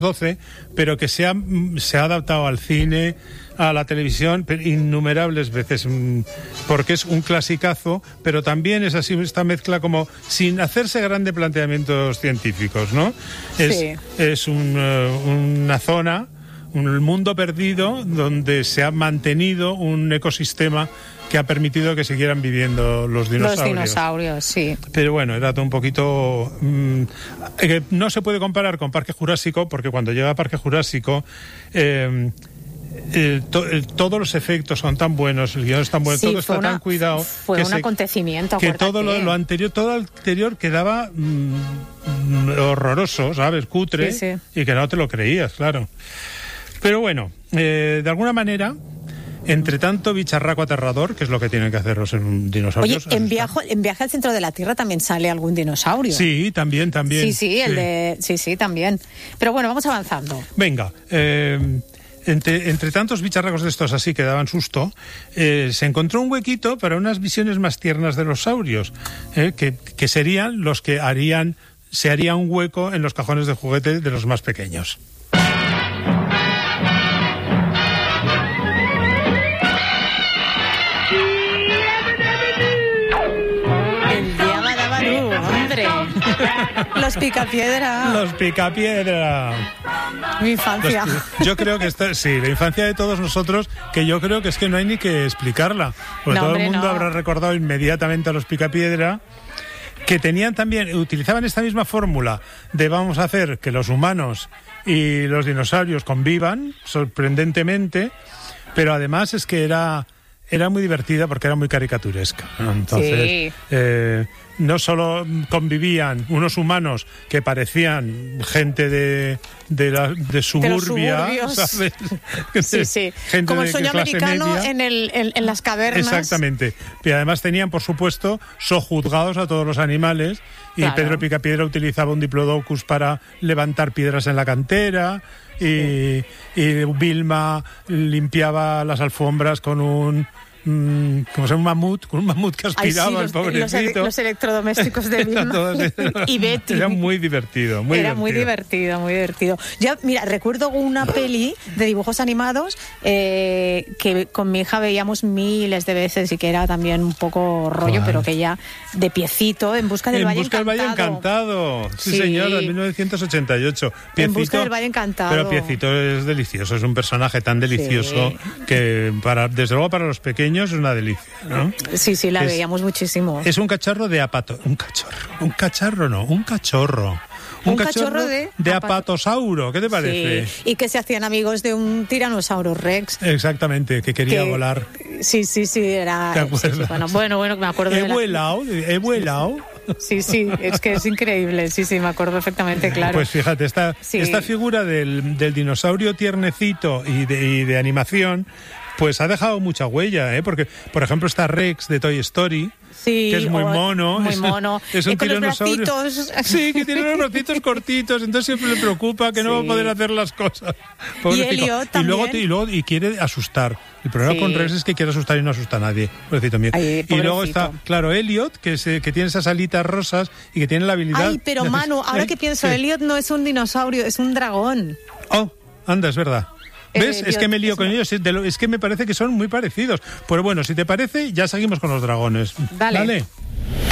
12, pero que se ha adaptado al cine, a la televisión innumerables veces, porque es un clasicazo, pero también es así esta mezcla como sin hacerse grandes planteamientos científicos, ¿no? Es una zona, un mundo perdido donde se ha mantenido un ecosistema que ha permitido que siguieran viviendo los dinosaurios. Los dinosaurios, sí. Pero bueno, era todo un poquito... no se puede comparar con Parque Jurásico, porque cuando llega a Parque Jurásico... todos los efectos son tan buenos, el guión es tan bueno, todo está tan cuidado. Fue un acontecimiento. Que todo lo anterior quedaba horroroso, ¿sabes? Cutre, sí. Y que no te lo creías, claro. Pero bueno, de alguna manera... Entre tanto bicharraco aterrador, que es lo que tienen que hacer los dinosaurios. Oye, en Viaje al centro de la Tierra también sale algún dinosaurio. Sí, también. Sí, también. Pero bueno, vamos avanzando. Venga, entre tantos bicharracos de estos así que daban susto, se encontró un huequito para unas visiones más tiernas de los saurios, que serían los que se haría un hueco en los cajones de juguete de los más pequeños. Los Picapiedra. Los Picapiedra. Mi infancia. Yo creo que la infancia de todos nosotros, que yo creo que es que no hay ni que explicarla. Porque todo el mundo habrá recordado inmediatamente a los Picapiedra, que utilizaban esta misma fórmula de vamos a hacer que los humanos y los dinosaurios convivan, sorprendentemente, pero además es que era muy divertida porque era muy caricaturesca, ¿no? Entonces, no solo convivían unos humanos que parecían gente de suburbia, ¿sabes? Sí. Gente como el sueño americano en las cavernas. Exactamente. Y además tenían, por supuesto, sojuzgados a todos los animales. Y claro. Pedro Picapiedra utilizaba un diplodocus para levantar piedras en la cantera. Y Vilma limpiaba las alfombras con un mamut que aspiraba, el pobrecito. Los electrodomésticos de Vilma y Betty. Era muy divertido. Muy divertido. Yo, mira, recuerdo una peli de dibujos animados que con mi hija veíamos miles de veces y que era también un poco rollo, pero que ya de piecito, En busca del Valle Encantado. Sí, señor, de 1988. Piecito, En busca del Valle Encantado. Pero Piecito es delicioso, es un personaje tan delicioso que desde luego para los pequeños es una delicia, ¿no? Sí, la veíamos muchísimo. Es un cachorro de Un cachorro de apatosauro, ¿qué te parece? Sí, y que se hacían amigos de un Tyrannosaurus Rex. Exactamente, que quería volar. Sí, era... ¿Te acuerdas? Sí, bueno, me acuerdo He vuelado. Sí, es que es increíble, sí, me acuerdo perfectamente, claro. Pues fíjate, esta figura del dinosaurio tiernecito y de animación, pues ha dejado mucha huella, porque, por ejemplo, está Rex de Toy Story, que es muy mono. Muy mono. Es un con tiranosaurio. Los bracitos. Sí, que tiene los bracitos cortitos, entonces siempre le preocupa que no va a poder hacer las cosas. Pobrecito. Y Elliot también. Y quiere asustar. El problema con Rex es que quiere asustar y no asusta a nadie. Pobrecito mío. Y luego está, claro, Elliot, que tiene esas alitas rosas y que tiene la habilidad... Ay, pero Manu, ahora que pienso, Elliot no es un dinosaurio, es un dragón. Oh, anda, es verdad. ¿Ves? Es que me lío con ellos. Es que me parece que son muy parecidos. Pues bueno, si te parece, ya seguimos con los dragones. Vale.